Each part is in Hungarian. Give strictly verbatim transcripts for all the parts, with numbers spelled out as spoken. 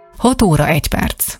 hat óra egy perc.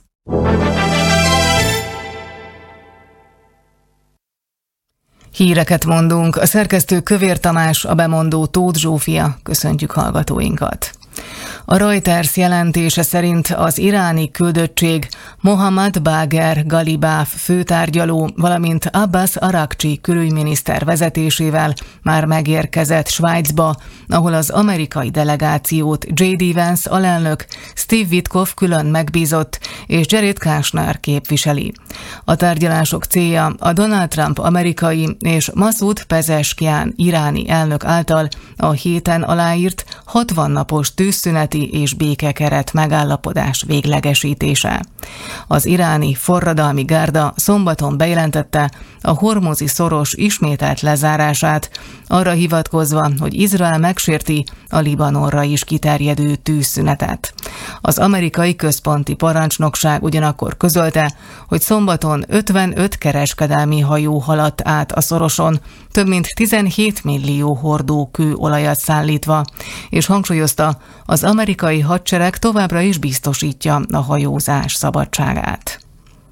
Híreket mondunk, a szerkesztő Kövér Tamás, a bemondó Tóth Zsófia. Köszöntjük hallgatóinkat. A Reuters jelentése szerint az iráni küldöttség Mohammad Bagher Ghalibaf főtárgyaló, valamint Abbas Araghchi külügyminiszter vezetésével már megérkezett Svájcba, ahol az amerikai delegációt J D Vance alelnök, Steve Witkoff külön megbízott és Jared Kushner képviseli. A tárgyalások célja a Donald Trump amerikai és Masoud Pezeshkian iráni elnök által a héten aláírt hatvan napos tűzszüneti és békekeret megállapodás véglegesítése. Az iráni forradalmi gárda szombaton bejelentette a hormuzi szoros ismételt lezárását, arra hivatkozva, hogy Izrael megsérti a Libanonra is kiterjedő tűzszünetet. Az amerikai központi parancsnokság ugyanakkor közölte, hogy szombaton ötvenöt kereskedelmi hajó haladt át a szoroson, több mint tizenhét millió hordó kőolajat szállítva, és hangsúlyozta, az amerikai hadsereg továbbra is biztosítja a hajózás szabadságát.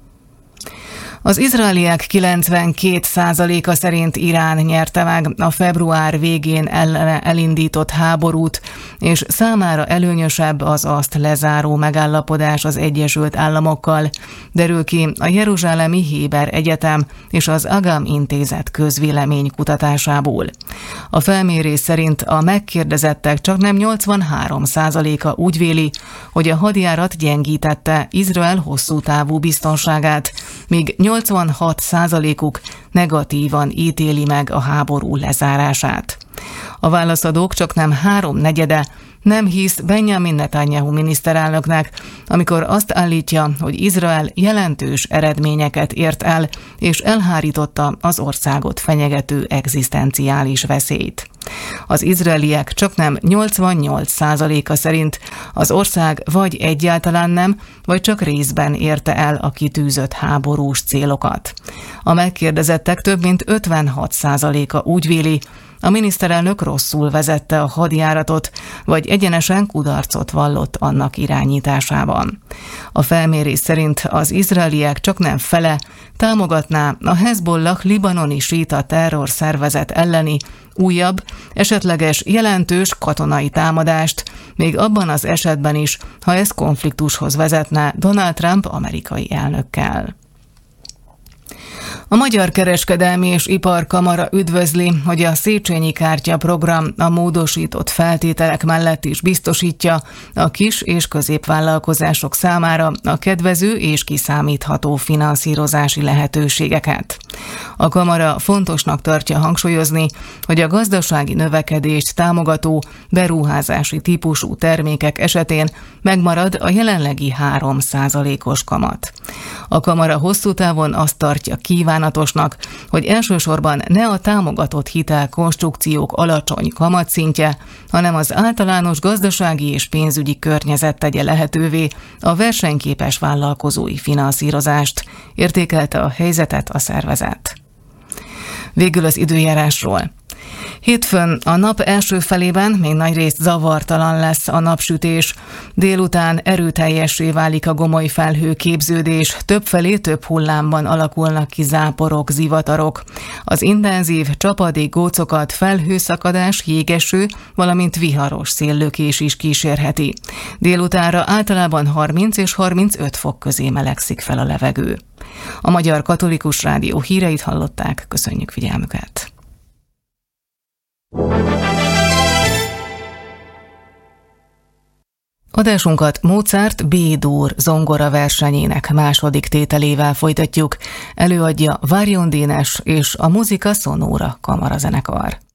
Az izraeliek kilencvenkét százaléka szerint Irán nyerte meg a február végén ellene elindított háborút, és számára előnyösebb az azt lezáró megállapodás az Egyesült Államokkal, derül ki a Jeruzsálemi Héber Egyetem és az Agam Intézet közvéleménykutatásából. A felmérés szerint a megkérdezettek csaknem nyolcvanhárom százaléka úgy véli, hogy a hadjárat gyengítette Izrael hosszú távú biztonságát, míg nyolcvanhat százalékuk negatívan ítéli meg a háború lezárását. A válaszadók csaknem háromnegyede nem hisz Benjamin Netanyahu miniszterelnöknek, amikor azt állítja, hogy Izrael jelentős eredményeket ért el, és elhárította az országot fenyegető egzisztenciális veszélyt. Az izraeliek csaknem nyolcvannyolc százaléka szerint az ország vagy egyáltalán nem, vagy csak részben érte el a kitűzött háborús célokat. A megkérdezettek több mint ötvenhat százaléka úgy véli, a miniszterelnök rosszul vezette a hadjáratot, vagy egyenesen kudarcot vallott annak irányításában. A felmérés szerint az izraeliek csaknem fele támogatná a Hezbollah libanoni síta terrorszervezet elleni újabb, esetleges jelentős katonai támadást, még abban az esetben is, ha ez konfliktushoz vezetne Donald Trump amerikai elnökkel. A Magyar Kereskedelmi és Iparkamara üdvözli, hogy a Széchenyi Kártya program a módosított feltételek mellett is biztosítja a kis- és középvállalkozások számára a kedvező és kiszámítható finanszírozási lehetőségeket. A kamara fontosnak tartja hangsúlyozni, hogy a gazdasági növekedést támogató beruházási típusú termékek esetén megmarad a jelenlegi három százalékos kamat. A kamara hosszú távon azt tartja kívánatosnak, hogy elsősorban ne a támogatott hitelkonstrukciók alacsony kamatszintje, hanem az általános gazdasági és pénzügyi környezet tegye lehetővé a versenyképes vállalkozói finanszírozást, értékelte a helyzetet a szervezet. Végül az időjárásról. Hétfőn a nap első felében még nagyrészt zavartalan lesz a napsütés. Délután erőteljessé válik a gomoly felhőképződés, többfelé több hullámban alakulnak ki záporok, zivatarok. Az intenzív csapadék gócokat felhőszakadás, jégeső, valamint viharos széllökés is kísérheti. Délutánra általában harminc és harmincöt fok közé melegszik fel a levegő. A Magyar Katolikus Rádió híreit hallották, köszönjük figyelmüket! Adásunkat Mozart B-dur zongora versenyének második tételével folytatjuk. Előadja Varjon Dénes és a Musica Sonora kamarazenekar.